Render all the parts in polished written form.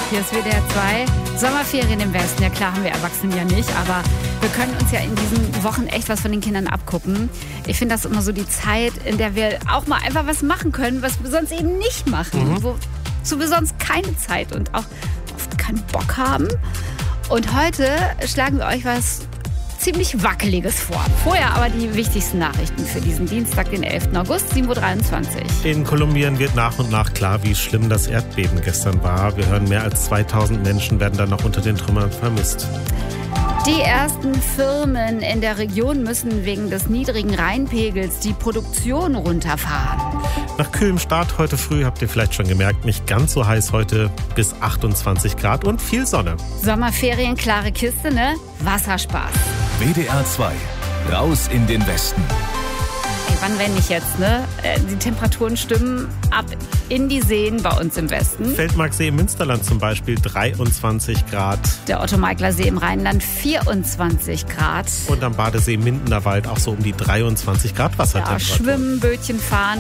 Hier ist WDR 2. Sommerferien im Westen. Ja klar, haben wir Erwachsenen ja nicht, aber wir können uns ja in diesen Wochen echt was von den Kindern abgucken. Ich finde das immer so die Zeit, in der wir auch mal einfach was machen können, was wir sonst eben nicht machen. Wozu wir sonst keine Zeit und auch oft keinen Bock haben. Und heute schlagen wir euch was ziemlich Wackeliges vor. Vorher aber die wichtigsten Nachrichten für diesen Dienstag, den 11. August, 7.23 Uhr. In Kolumbien wird nach und nach klar, wie schlimm das Erdbeben gestern war. Wir hören, mehr als 2000 Menschen werden dann noch unter den Trümmern vermisst. Die ersten Firmen in der Region müssen wegen des niedrigen Rheinpegels die Produktion runterfahren. Nach kühlem Start heute früh, habt ihr vielleicht schon gemerkt, nicht ganz so heiß heute, bis 28 Grad und viel Sonne. Sommerferien, klare Kiste, ne? Wasserspaß. WDR 2, raus in den Westen. Ey, wann wenn nicht jetzt, ne? Die Temperaturen stimmen ab in die Seen bei uns im Westen. Feldmarksee im Münsterland zum Beispiel 23 Grad. Der Otto-Meikler-See im Rheinland 24 Grad. Und am Badesee im Mindener Wald auch so um die 23 Grad Wassertemperatur. Ja, schwimmen, Bötchen fahren,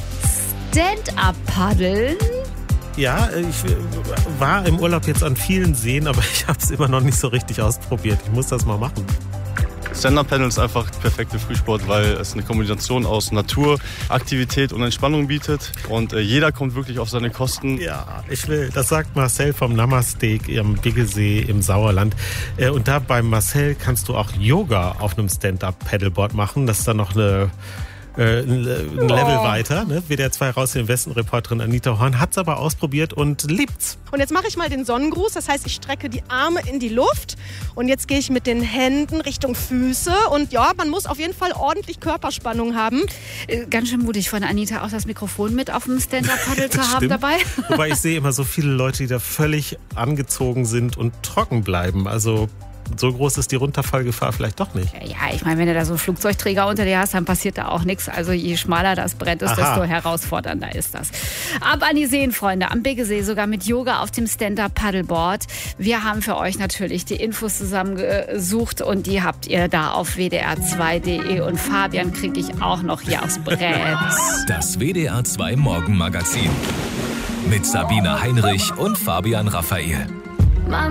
Stand-up-Paddeln. Ja, ich war im Urlaub jetzt an vielen Seen, aber ich habe es immer noch nicht so richtig ausprobiert. Ich muss das mal machen. Stand-Up-Paddle ist einfach perfekte Frühsport, weil es eine Kombination aus Natur, Aktivität und Entspannung bietet. Und jeder kommt wirklich auf seine Kosten. Ja, ich will. Das sagt Marcel vom Namaste am Biggesee im Sauerland. Und da bei Marcel kannst du auch Yoga auf einem Stand-Up-Paddleboard machen. Das ist dann noch ein Level weiter. Ne? WDR 2 raus in den Westen, Reporterin Anita Horn hat es aber ausprobiert und liebt's. Und jetzt mache ich mal den Sonnengruß, das heißt, ich strecke die Arme in die Luft und jetzt gehe ich mit den Händen Richtung Füße und ja, man muss auf jeden Fall ordentlich Körperspannung haben. Ganz schön mutig von Anita, auch das Mikrofon mit auf dem Stand-Up-Paddle zu haben dabei. Wobei ich sehe immer so viele Leute, die da völlig angezogen sind und trocken bleiben. Also so groß ist die Runterfallgefahr vielleicht doch nicht. Ja, ich meine, wenn du da so einen Flugzeugträger unter dir hast, dann passiert da auch nichts. Also je schmaler das Brett ist, desto herausfordernder ist das. Ab an die Seen, Freunde, am Biggesee, sogar mit Yoga auf dem Stand-Up-Paddleboard. Wir haben für euch natürlich die Infos zusammengesucht und die habt ihr da auf wdr2.de. Und Fabian kriege ich auch noch hier aufs Brett. Das WDR 2 Morgenmagazin mit Sabine Heinrich und Fabian Raphael.